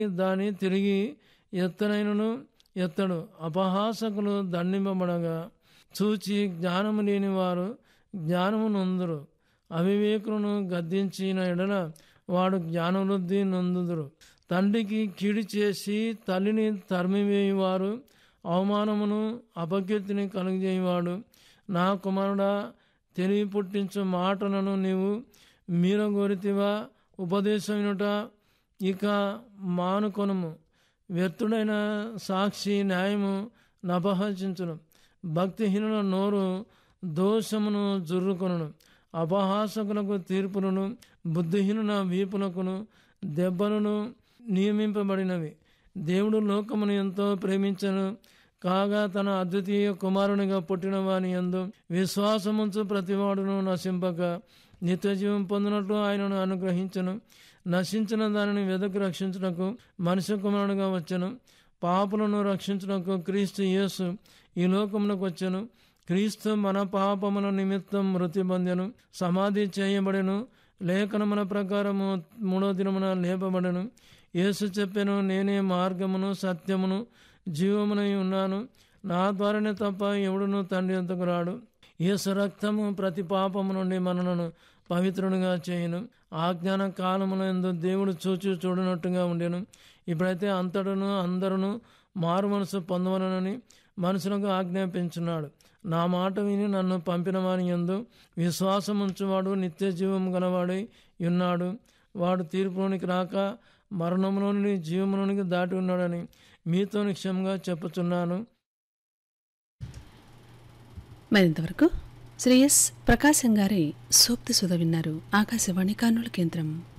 దాని తిరిగి ఎత్తనైనను ఎత్తడు. అపహాసకులు దండింపబడగా చూచి జ్ఞానము లేని వారు జ్ఞానము నొందురు. అవివేకులను గద్దించిన ఎడల వాడు జ్ఞానవృద్ధి నొందుదురు. తండ్రికి కీడు చేసి తల్లిని తరిమివేయువారు అవమానమును అపకీర్తిని కలుగజేయువాడు. నా కుమారుడా, తెలివి పుట్టించు మాటలను నీవు మీరగోరితివా? ఉపదేశమైనట ఇక మానుకొనుము. వ్యర్థుడైన సాక్షి న్యాయము నపహసించును. భక్తిహీనుల నోరు దోషమును జుర్రుకొనును. అపహాసకులకు తీర్పులను బుద్ధిహీనుల వీపులకును దెబ్బలను నియమింపబడినవి. దేవుడు లోకమును ఎంతో ప్రేమించను కాగా తన అద్వితీయ కుమారునిగా పుట్టిన వాని యందు విశ్వాసముంచు ప్రతివాడును నశింపక నిత్యజీవం పొందినట్లు ఆయనను అనుగ్రహించను. నశించిన దానిని వెదకు రక్షించుటకు మనుష్య కుమారుడుగా వచ్చెను. పాపులను రక్షించుటకు క్రీస్తు యేసు ఈ లోకమునకు వచ్చెను. క్రీస్తు మన పాపముల నిమిత్తం మృతి పొందెను, సమాధి చేయబడెను, లేఖనముల ప్రకారము 3వ దినమున లేపబడెను. యేసు చెప్పెను, నేనే మార్గమును సత్యమును జీవమునై ఉన్నాను. నా ద్వారానే తప్ప ఎవడును తండ్రి యొద్దకు రాడు. యేసు రక్తము ప్రతి పాపము నుండి మనలను పవిత్రునిగా చేయును. ఆజ్ఞాన కాలముల యందు దేవుడు చూడనట్టుగా ఉండెను. ఇప్పుడైతే అంతటను అందరూ మారు మనసు పొందవలనని మనుషులకు ఆజ్ఞాపించున్నాడు. నా మాట విని నన్ను పంపిన వాని యందు విశ్వాసముంచువాడు నిత్య జీవం గలవాడై ఉన్నాడు. వాడు తీర్పులోనికి రాక మరణంలోని జీవములోనికి దాటి ఉన్నాడని మీతో నిశ్చయంగా చెప్పుచున్నాను. మరింతవరకు శ్రీ ఎస్ ప్రకాశం గారి సూక్తి సుధ విన్నారు. ఆకాశవాణి కర్నూలు కేంద్రం.